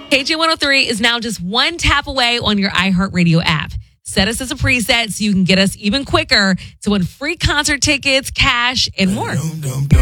KJ103 is now just one tap away on your iHeartRadio app. Set us as a preset so you can get us even quicker to win free concert tickets, cash, and more.